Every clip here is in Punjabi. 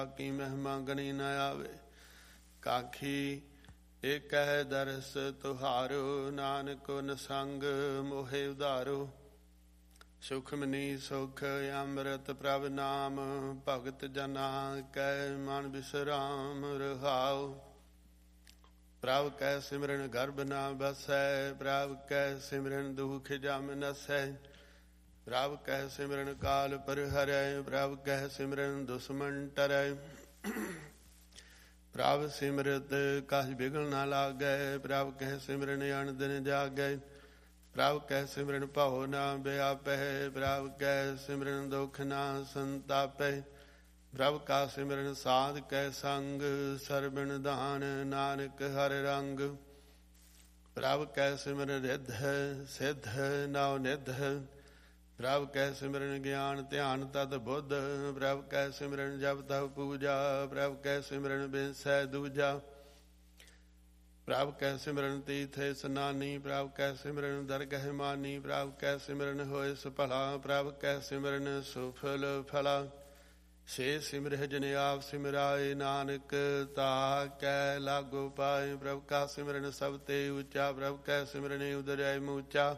ਕੀ ਮਹਿਮਾ ਗਣੀ ਨ ਆਵੇ। ਕਾਖੀ ਏਕਹਿ ਦਰਸ ਤੁਹਾਰੋ, ਨਾਨਕ ਨ ਸੰਗ ਮੋਹਿ ਉਧਾਰੋ। ਸੁਖਮਨੀ ਸੁਖ ਅੰਮ੍ਰਿਤ ਪ੍ਰਭ ਨਾਮ, ਭਗਤ ਜਨਾ ਕੈ ਮਨ ਬਿਸਰਾਮ ਰਹਾਉ। ਪ੍ਰਭ ਕੈ ਸਿਮਰਨ ਗਰਭ ਨਾ ਬਸੈ, ਪ੍ਰਭ ਕੈ ਸਿਮਰਨ ਦੁਖ ਜਮ ਨਸੈ। ਪ੍ਰਭ ਕੈ ਸਿਮਰਨ ਕਾਲ ਪਰ ਹਰੈ, ਪ੍ਰਭ ਕੈ ਸਿਮਰਨ ਦੁਸ਼ਮਨ ਟਰੈ। ਪ੍ਰਭ ਸਿਮਰਤ ਕਛ ਬਿਗਲ ਨਾ ਲਾਗੈ, ਪ੍ਰਭ ਕੈ ਸਿਮਰਨ ਅਨ ਦਿਨ ਜਾਗੈ। ਪ੍ਰਭ ਕੈ ਸਿਮਰਨ ਭਉ ਨਾ ਵਿਆਪੈ, ਪ੍ਰਭ ਕੈ ਸਿਮਰਨ ਦੁਖ ਨਾ ਸੰਤਾਪੈ। ਪ੍ਰਭ ਕਾ ਸਿਮਰਨ ਸਾਧ ਕੈ ਸੰਗ, ਸਰਬਣ ਦਾਨ ਨਾਨਕ ਹਰਿ ਰੰਗ। ਪ੍ਰਭ ਕੈ ਸਿਮਰਨ ਰਿੱਧ ਸਿੱਧ ਨਉ ਨਿਧ, ਪ੍ਰਭ ਕੈ ਸਿਮਰਨ ਗਿਆਨ ਧਿਆਨ ਤਤ ਬੁੱਧ। ਪ੍ਰਭ ਕੈ ਸਿਮਰਨ ਜਪ ਤਪ ਪੂਜਾ, ਪ੍ਰਭ ਕੈ ਸਿਮਰਨ ਬਿਨਸੈ ਦੂਜਾ। ਪ੍ਰਭ ਕੈ ਸਿਮਰਨ ਤੀਰਥ ਇਸਨਾਨੀ, ਪ੍ਰਭ ਕੈ ਸਿਮਰਨ ਦਰਗਹਿ ਮਾਨੀ। ਪ੍ਰਭ ਕੈ ਸਿਮਰਨ ਹੋਇ ਸੁਭਲਾ, ਪ੍ਰਭ ਕੈ ਸਿਮਰਨ ਸੁਫਲ ਫਲਾ। ਸੇ ਸਿਮਰਹਿ ਜਿਨ ਆਪ ਸਿਮਰਾਏ, ਨਾਨਕ ਤਾ ਕੈ ਲਾਗੋ ਪਾਏ। ਪ੍ਰਭ ਕਾ ਸਿਮਰਨ ਸਭ ਤੇ ਉੱਚਾ, ਪ੍ਰਭ ਕੈ ਸਿਮਰਨ ਉਦਰੈ ਮੂਚਾ।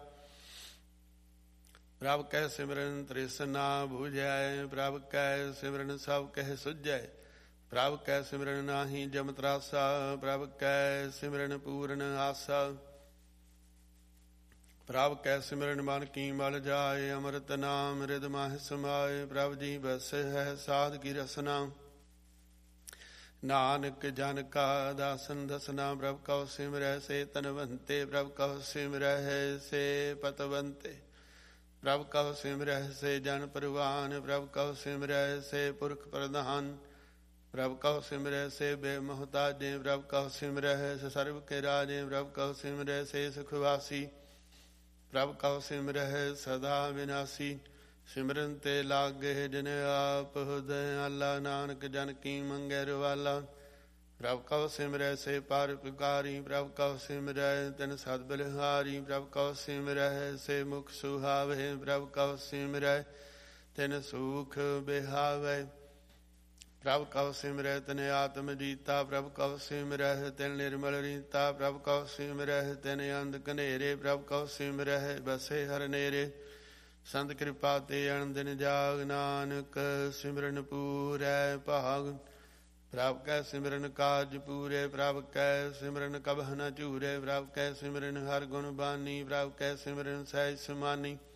ਪ੍ਰਭ ਕੈ ਸਿਮਰਨ ਤ੍ਰਿਸ਼ਨਾ ਬੁਝੈ, ਪ੍ਰਭ ਕੈ ਸਿਮਰਨ ਸਭ ਕਹਿ ਸੁਝੈ। ਪ੍ਰਭ ਕੈ ਸਿਮਰਨ ਨਾਹੀ ਜਮ ਤਰਾਸਾ, ਪ੍ਰਭ ਕੈ ਸਿਮਰਨ ਪੂਰਨ ਆਸਾ। ਪ੍ਰਭ ਕੈ ਸਿਮਰਨ ਮਨ ਕੀ ਮਲ ਜਾਏ, ਅੰਮ੍ਰਿਤ ਨਾਮ ਰਿਦ ਮਾਹਿ ਸਮਾਏ। ਪ੍ਰਭ ਜੀ ਬਸੈ ਹੈ ਸਾਧ ਕੀ ਰਸਨਾ, ਨਾਨਕ ਜਨ ਕਾ ਦਾਸਨ ਦਸਨਾ। ਪ੍ਰਭ ਕਉ ਸਿਮਰੈ ਸੇ ਤਨਵੰਤੇ, ਪ੍ਰਭ ਕਉ ਸਿਮਰੈ ਸੇ ਪਤਵੰਤੇ। ਪ੍ਰਭ ਕਉ ਸਿਮਰੈ ਸੇ ਜਨ ਪਰਵਾਨ, ਪ੍ਰਭ ਕਉ ਸਿਮਰੈ ਸੇ ਪੁਰਖ ਪ੍ਰਧਾਨ। ਪ੍ਰਭ ਕਉ ਸਿਮਰੈ ਸੇ ਬੇਮੁਹਤਾਜੇ, ਪ੍ਰਭ ਕਉ ਸਿਮਰੈ ਸੇ ਸਰਬ ਕੇ ਰਾਜੇ। ਪ੍ਰਭ ਕਉ ਸਿਮਰੈ ਸੇ ਸੁਖਵਾਸੀ, ਪ੍ਰਭ ਕਉ ਸਿਮਰੈ ਸਦਾ ਵਿਨਾਸੀ। ਸਿਮਰਨ ਤੇ ਲਾਗੇ ਜਿਨ ਆਪ ਦਇਆਲਾ, ਨਾਨਕ ਜਨ ਕੀ ਮੰਗੈ ਰਵਾਲਾ। ਪ੍ਰਭ ਕਉ ਸਿਮਰੈ ਸੇ ਪਰਉਪਕਾਰੀ, ਪ੍ਰਭ ਕਉ ਸਿਮਰੈ ਤਿਨ ਸਦ ਬਲਿਹਾਰੀ। ਪ੍ਰਭ ਕਉ ਸਿਮਰੈ ਸੇ ਮੁਖ ਸੁਹਾਵੇ, ਪ੍ਰਭ ਕਉ ਸਿਮਰੈ ਤਿਨ ਸੁਖ ਬਿਹਾਵੈ। ਪ੍ਰਭ ਕਉ ਸਿਮਰੈ ਤਿਨ ਆਤਮ ਜੀਤਾ, ਪ੍ਰਭ ਕਉ ਸਿਮਰੈ ਤਿਨ ਨਿਰਮਲ ਰੀਤਾ। ਪ੍ਰਭ ਕਉ ਸਿਮਰੈ ਤਿਨ ਅੰਧ ਘਨੇਰੇ, ਪ੍ਰਭ ਕਉ ਸਿਮਰੈ ਬਸੇ ਹਰ ਨੇਰੇ। ਸੰਤ ਕਿਰਪਾ ਤੇ ਅਣ ਦਿਨ ਜਾਗ, ਨਾਨਕ ਸਿਮਰਨ ਪੂਰੈ ਭਾਗ। ਪ੍ਰਭ ਕੈ ਸਿਮਰਨ ਕਾਜ ਪੂਰੇ, ਪ੍ਰਭ ਕੈ ਸਿਮਰਨ ਕਬਹੁ ਨ ਝੂਰੇ। ਪ੍ਰਭ ਕੈ ਸਿਮਰਨ ਹਰ ਗੁਣ ਬਾਨੀ, ਪ੍ਰਭ ਕੈ ਸਿਮਰਨ ਸਹਿਜ ਸਮਾਨੀ।